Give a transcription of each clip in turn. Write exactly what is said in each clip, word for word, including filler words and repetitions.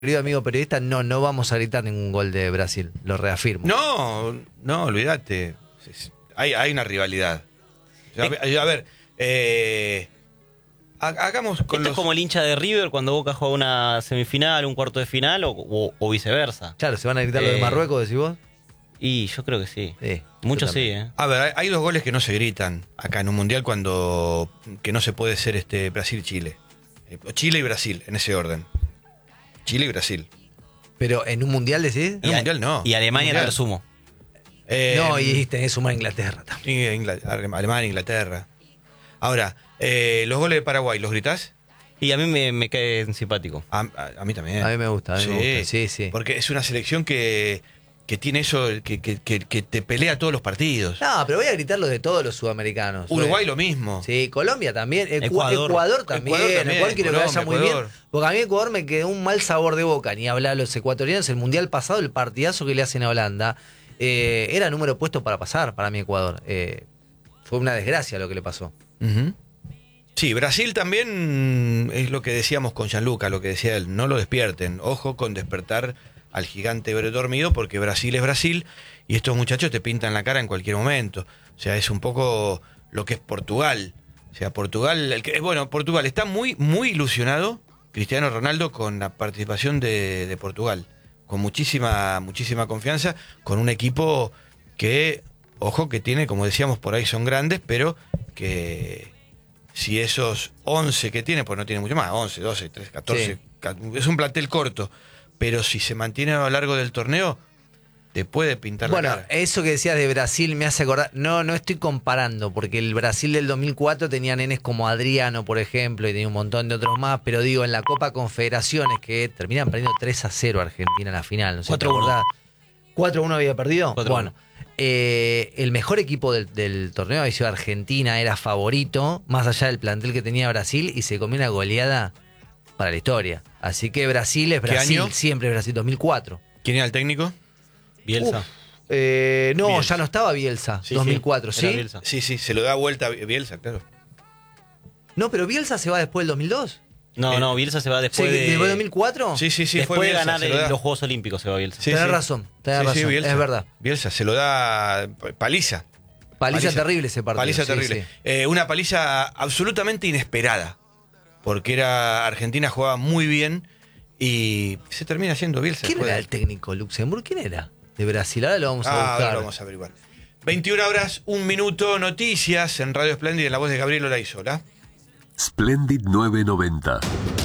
querido amigo periodista, no, no vamos a gritar ningún gol de Brasil, lo reafirmo. No, no, olvídate. Hay, hay una rivalidad. A ver, a ver eh, hagamos con Esto los... es como el hincha de River cuando Boca juega una semifinal, un cuarto de final o, o, o viceversa. Claro, ¿se van a gritar Eh, lo de Marruecos, decís vos? Y yo creo que sí. Sí, Muchos sí, ¿eh? A ver, hay, hay dos goles que no se gritan acá en un mundial cuando que no se puede ser este Brasil-Chile. Eh, Chile y Brasil, en ese orden. Chile y Brasil. Pero en un mundial decís. En un mundial no. Y Alemania Mundial. te lo sumo. Eh, No, y tenés que sumar a Inglaterra también. Ingl- Alemania, Inglaterra. Ahora, eh, los goles de Paraguay, ¿los gritás? Y a mí me, me cae simpático. A, a- a mí también. A mí me gusta, a mí me gusta. Sí, sí. Porque es una selección que, que tiene eso, que, que, que, que te pelea todos los partidos. No, pero voy a gritar lo de todos los sudamericanos. Uruguay lo mismo. Sí, Colombia también. Ecu- Ecuador. Ecuador también. Ecuador también, Ecuador quiero que Colombia, vaya muy Ecuador. bien. Porque a mí Ecuador me quedó un mal sabor de boca. Ni hablar a los ecuatorianos. El mundial pasado, el partidazo que le hacen a Holanda, eh, era número puesto para pasar para mí Ecuador. Eh, fue una desgracia lo que le pasó. Ujú. Sí, Brasil también es lo que decíamos con Gianluca, lo que decía él, no lo despierten, ojo con despertar al gigante dormido porque Brasil es Brasil y estos muchachos te pintan la cara en cualquier momento. O sea, es un poco lo que es Portugal. O sea, Portugal, el que, bueno, Portugal está muy, muy ilusionado, Cristiano Ronaldo, con la participación de, de Portugal, con muchísima, muchísima confianza, con un equipo que, ojo, que tiene, como decíamos, por ahí son grandes, pero que... Si esos once que tiene, pues no tiene mucho más, once, doce, trece, catorce, Sí. es un plantel corto, pero si se mantiene a lo largo del torneo, te puede pintar Bueno, la cara. eso que decías de Brasil me hace acordar. No, no estoy comparando, porque el Brasil del dos mil cuatro tenía nenes como Adriano, por ejemplo, y tenía un montón de otros más, pero digo, en la Copa Confederaciones, que terminan perdiendo tres a cero Argentina en la final. No sé, cuatro uno. ¿cuatro uno había perdido? cuatro uno. Bueno. Eh, el mejor equipo del, del torneo había sido Argentina, era favorito, más allá del plantel que tenía Brasil, y se comió una goleada para la historia. Así que Brasil es ¿Qué Brasil, año? siempre es Brasil, dos mil cuatro. ¿Quién era el técnico? Bielsa. Uf, eh, no, Bielsa. ya no estaba Bielsa, Sí, dos mil cuatro, sí, ¿sí? era Bielsa. Sí, sí, se lo da vuelta a Bielsa, claro. No, pero Bielsa se va después del dos mil dos. No, Eh, no, Bielsa se va ¿Sí, después de... ¿Después del dos mil cuatro? Sí, sí, sí, después fue de Bielsa, ganar se lo el- da. los Juegos Olímpicos se va Bielsa. Sí, tenés sí. razón, tenés Sí, sí, razón, Bielsa. es verdad. Bielsa se lo da paliza. Paliza, terrible ese partido. Paliza sí, terrible. sí. Eh, una paliza absolutamente inesperada, porque era Argentina jugaba muy bien y se termina siendo Bielsa. ¿Quién después era de- el técnico? ¿Luxemburgo? ¿Quién era? De Brasil, ahora lo vamos a Ah, buscar. ahora lo vamos a averiguar. veintiuna horas, un minuto, noticias en Radio Splendid en la voz de Gabriel Olaizola. Splendid nueve noventa.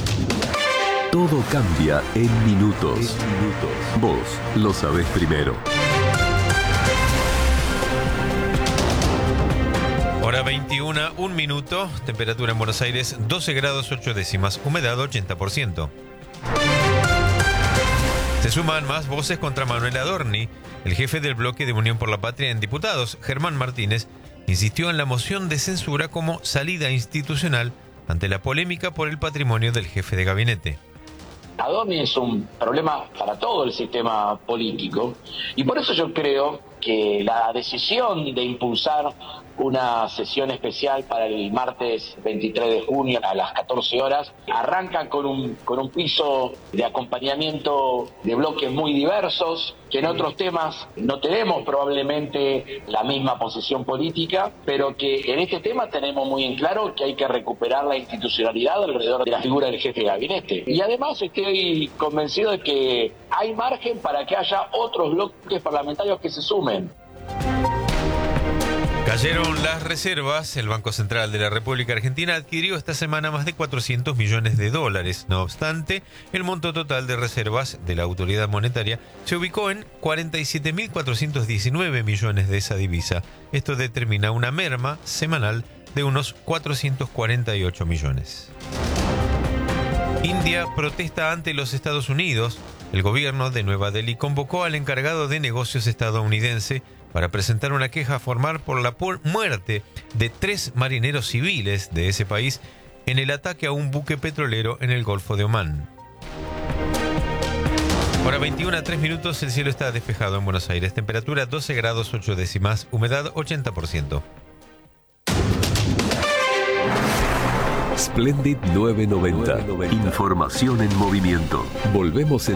Todo cambia en minutos. Minutos. Vos lo sabés primero. Hora veintiuna, un minuto, temperatura en Buenos Aires doce grados ocho décimas, humedad ochenta por ciento. Se suman más voces contra Manuel Adorni. El jefe del bloque de Unión por la Patria en Diputados, Germán Martínez, insistió en la moción de censura como salida institucional ante la polémica por el patrimonio del jefe de gabinete. Adorni es un problema para todo el sistema político y por eso yo creo que la decisión de impulsar una sesión especial para el martes veintitrés de junio a las catorce horas arranca con un, con un piso de acompañamiento de bloques muy diversos, que en otros temas no tenemos probablemente la misma posición política, pero que en este tema tenemos muy en claro que hay que recuperar la institucionalidad alrededor de la figura del jefe de gabinete. Y además estoy convencido de que hay margen para que haya otros bloques parlamentarios que se sumen. Cayeron las reservas. El Banco Central de la República Argentina adquirió esta semana más de cuatrocientos millones de dólares. No obstante, el monto total de reservas de la autoridad monetaria se ubicó en cuarenta y siete mil cuatrocientos diecinueve millones de esa divisa. Esto determina una merma semanal de unos cuatrocientos cuarenta y ocho millones. India protesta ante los Estados Unidos. El gobierno de Nueva Delhi convocó al encargado de negocios estadounidense para presentar una queja formal por la muerte de tres marineros civiles de ese país en el ataque a un buque petrolero en el Golfo de Omán. Hora veintiuna, tres minutos, el cielo está despejado en Buenos Aires. Temperatura doce grados ocho décimas, humedad ochenta por ciento. Splendid novecientos noventa. Información en movimiento. Volvemos en